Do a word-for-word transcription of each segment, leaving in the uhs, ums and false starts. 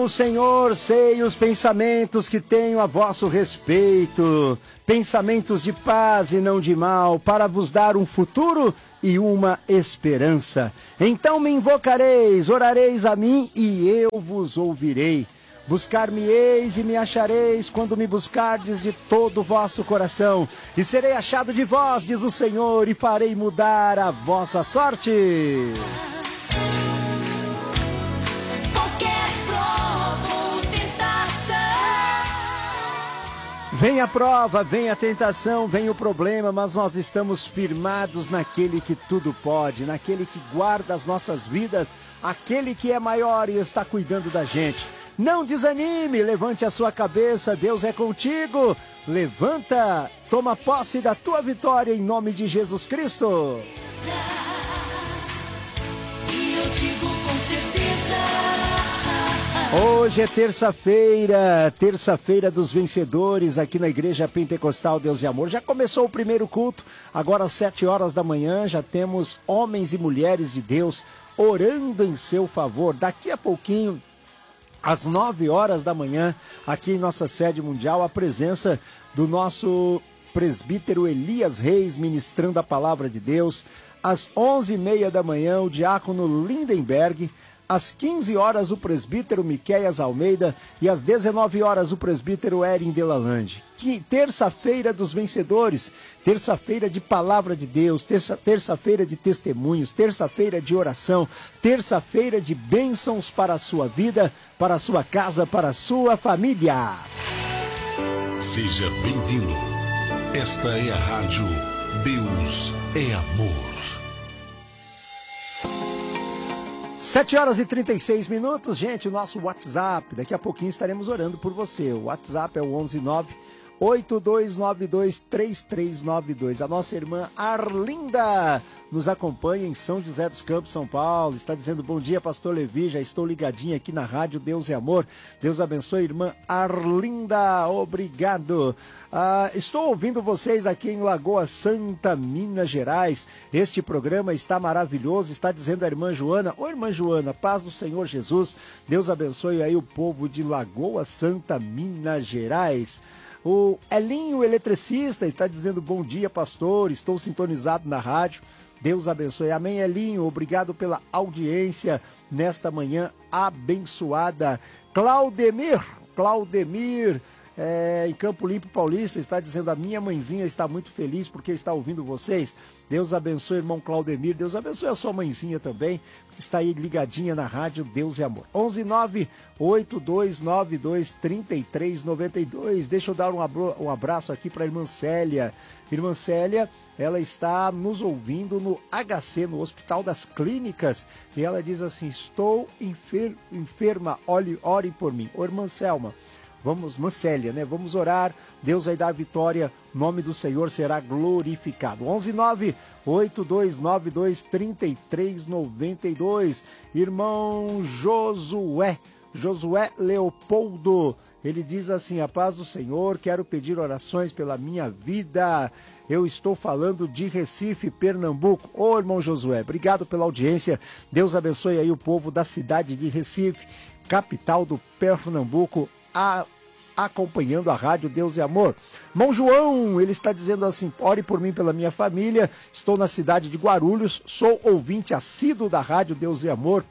Eu, Senhor, sei os pensamentos que tenho a vosso respeito, pensamentos de paz e não de mal, para vos dar um futuro e uma esperança. Então me invocareis, orareis a mim e eu vos ouvirei. Buscar-me-eis e me achareis quando me buscardes de todo o vosso coração. E serei achado de vós, diz o Senhor, e farei mudar a vossa sorte. Qualquer prova ou tentação. Vem a prova, vem a tentação, vem o problema, mas nós estamos firmados naquele que tudo pode, naquele que guarda as nossas vidas, aquele que é maior e está cuidando da gente. Não desanime, levante a sua cabeça, Deus é contigo. Levanta, toma posse da tua vitória em nome de Jesus Cristo. E eu digo com certeza. Hoje é terça-feira, terça-feira dos vencedores aqui na Igreja Pentecostal Deus e Amor. Já começou o primeiro culto, agora às sete horas da manhã, já temos homens e mulheres de Deus orando em seu favor. Daqui a pouquinho, às nove horas da manhã, aqui em nossa sede mundial, a presença do nosso presbítero Elias Reis, ministrando a palavra de Deus. Às onze e meia da manhã, o diácono Lindenberg. Às quinze horas, o presbítero Miqueias Almeida. E às dezenove horas, o presbítero Erin Delalande. Que terça-feira dos vencedores, terça-feira de palavra de Deus, terça, terça-feira de testemunhos, terça-feira de oração, terça-feira de bênçãos para a sua vida, para a sua casa, para a sua família. Seja bem-vindo. Esta é a rádio Deus é Amor. sete horas e trinta e seis minutos, gente, o nosso WhatsApp, daqui a pouquinho estaremos orando por você. O WhatsApp é o onze nove oito dois nove dois três três nove dois. A nossa irmã Arlinda nos acompanha em São José dos Campos, São Paulo. Está dizendo: bom dia, pastor Levi, já estou ligadinha aqui na rádio Deus é Amor. Deus abençoe, irmã Arlinda, obrigado. Ah, estou ouvindo vocês aqui em Lagoa Santa, Minas Gerais. Este programa está maravilhoso, está dizendo a irmã Joana. Ô irmã Joana, paz do Senhor Jesus. Deus abençoe aí o povo de Lagoa Santa, Minas Gerais. O Elinho Eletricista está dizendo: bom dia, pastor, estou sintonizado na rádio. Deus abençoe. Amém, Elinho. Obrigado pela audiência nesta manhã abençoada. Claudemir, Claudemir, é, em Campo Limpo Paulista, está dizendo: a minha mãezinha está muito feliz porque está ouvindo vocês. Deus abençoe, irmão Claudemir. Deus abençoe a sua mãezinha também, que está aí ligadinha na rádio Deus é Amor. onze nove oito dois nove dois três três nove dois. Deixa eu dar um, abro, um abraço aqui para a irmã Célia. Irmã Célia, ela está nos ouvindo no H C, no Hospital das Clínicas, e ela diz assim: estou enfer, enferma, ore, ore por mim. Ô irmã Selma, vamos, irmã Célia, né? Vamos orar, Deus vai dar vitória, o nome do Senhor será glorificado. onze nove oito dois nove dois três três nove dois. Irmão Josué, Josué Leopoldo, ele diz assim: a paz do Senhor, quero pedir orações pela minha vida. Eu estou falando de Recife, Pernambuco. Ô irmão Josué, obrigado pela audiência. Deus abençoe aí o povo da cidade de Recife, capital do Pernambuco, a acompanhando a rádio Deus é Amor. Irmão João, ele está dizendo assim: ore por mim, pela minha família, estou na cidade de Guarulhos, sou ouvinte assíduo da rádio Deus é Amor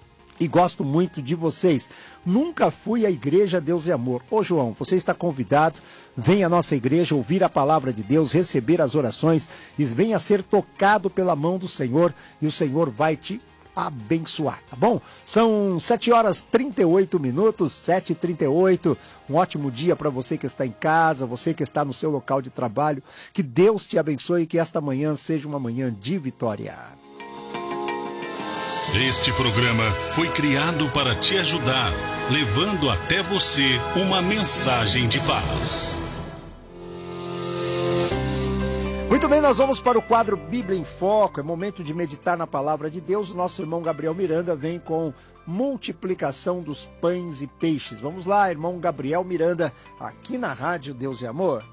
e gosto muito de vocês. Nunca fui à igreja Deus é Amor. Ô João, você está convidado, venha à nossa igreja ouvir a palavra de Deus, receber as orações e venha ser tocado pela mão do Senhor e o Senhor vai te abençoar, tá bom? São sete horas e trinta e oito minutos, sete e trinta e oito. Um ótimo dia para você que está em casa, você que está no seu local de trabalho. Que Deus te abençoe e que esta manhã seja uma manhã de vitória. Este programa foi criado para te ajudar, levando até você uma mensagem de paz. Muito bem, nós vamos para o quadro Bíblia em Foco. É momento de meditar na palavra de Deus. O nosso irmão Gabriel Miranda vem com multiplicação dos pães e peixes. Vamos lá, irmão Gabriel Miranda, aqui na rádio Deus é Amor.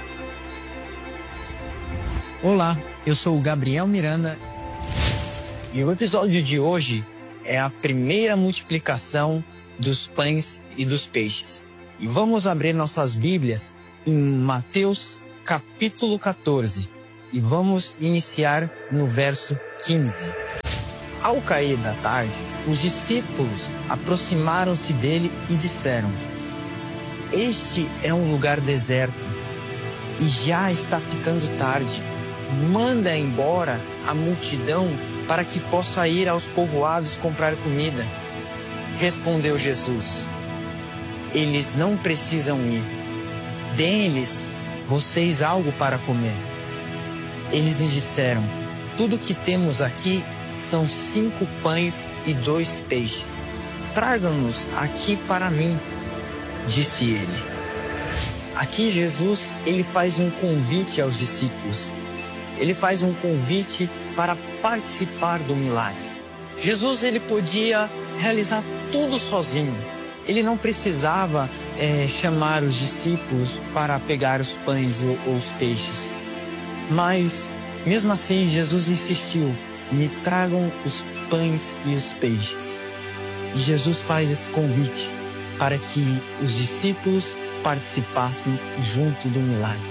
Olá, eu sou o Gabriel Miranda E o episódio de hoje é a primeira multiplicação dos pães e dos peixes. E vamos abrir nossas Bíblias em Mateus capítulo quatorze. E vamos iniciar no verso quinze. Ao cair da tarde, os discípulos aproximaram-se dele e disseram: Este é um lugar deserto e já está ficando tarde. Manda embora a multidão para que possa ir aos povoados comprar comida. Respondeu Jesus: Eles não precisam ir. Dêem-lhes vocês algo para comer. Eles lhe disseram: Tudo que temos aqui são cinco pães e dois peixes. Tragam-nos aqui para mim, disse ele. Aqui Jesus, ele faz um convite aos discípulos. Ele faz um convite para participar do milagre. Jesus, ele podia realizar tudo sozinho. Ele não precisava é, chamar os discípulos para pegar os pães ou, ou os peixes. Mas, mesmo assim, Jesus insistiu: me tragam os pães e os peixes. E Jesus faz esse convite para que os discípulos participassem junto do milagre.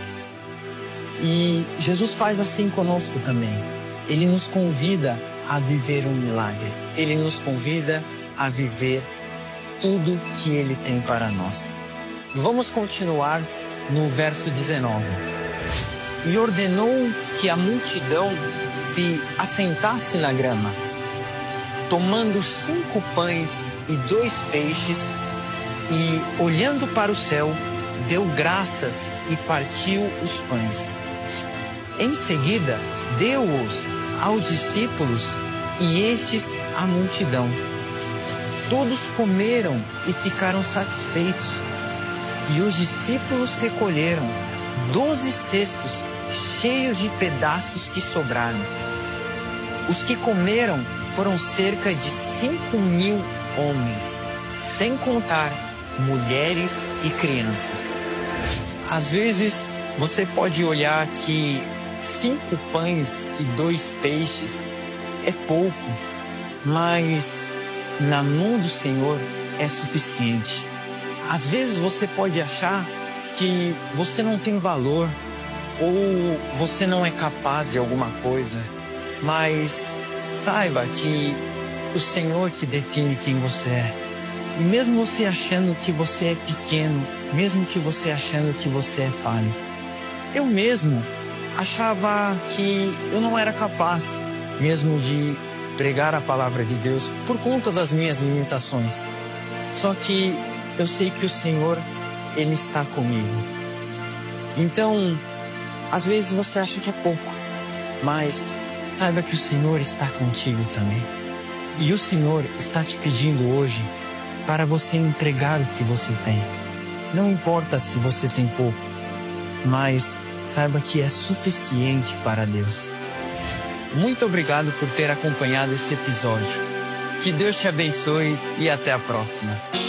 E Jesus faz assim conosco também. Ele nos convida a viver um milagre. Ele nos convida a viver tudo que Ele tem para nós. Vamos continuar no verso dezenove. E ordenou que a multidão se assentasse na grama. Tomando cinco pães e dois peixes, e olhando para o céu, deu graças e partiu os pães. Em seguida, deu-os aos discípulos e estes à multidão. Todos comeram e ficaram satisfeitos. E os discípulos recolheram doze cestos cheios de pedaços que sobraram. Os que comeram foram cerca de cinco mil homens, sem contar mulheres e crianças. Às vezes, você pode olhar que cinco pães e dois peixes é pouco, mas na mão do Senhor é suficiente. Às vezes você pode achar que você não tem valor ou você não é capaz de alguma coisa, mas saiba que o Senhor que define quem você é. E mesmo você achando que você é pequeno, mesmo que você achando que você é falho, eu mesmo achava que eu não era capaz mesmo de pregar a palavra de Deus por conta das minhas limitações. Só que eu sei que o Senhor, Ele está comigo. Então, às vezes você acha que é pouco, mas saiba que o Senhor está contigo também. E o Senhor está te pedindo hoje para você entregar o que você tem. Não importa se você tem pouco, mas saiba que é suficiente para Deus. Muito obrigado por ter acompanhado esse episódio. Que Deus te abençoe e até a próxima.